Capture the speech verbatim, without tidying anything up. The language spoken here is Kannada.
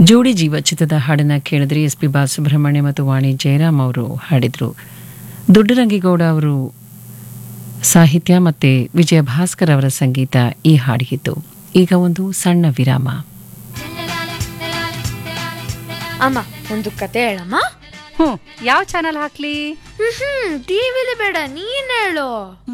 ಜೋಡಿ ಜೀವ ಚಿತ್ರದ ಹಾಡನ್ನ ಕೇಳಿದ್ರಿ. ಎಸ್ ಪಿ ಬಾಲಸುಬ್ರಹ್ಮಣ್ಯ ಮತ್ತು ವಾಣಿ ಜಯರಾಮ್ ಅವರು ಹಾಡಿದ್ರು. ದೊಡ್ಡರಂಗೇಗೌಡ ಅವರು ಸಾಹಿತ್ಯ ಮತ್ತೆ ವಿಜಯ ಭಾಸ್ಕರ್ ಅವರ ಸಂಗೀತ ಈ ಹಾಡಿಗಿತ್ತು. ಈಗ ಒಂದು ಸಣ್ಣ ವಿರಾಮ. ಅಮ್ಮ, ಒಂದು ಕತೆ ಹೇಳಮ್ಮ. ಹ್ಮ್, ಯಾವ ಚಾನಲ್ ಹಾಕ್ಲಿ? ಹ್ಮ್ ಟಿವಿಲಿ ಬೇಡ, ನೀನ್ ಹೇಳು.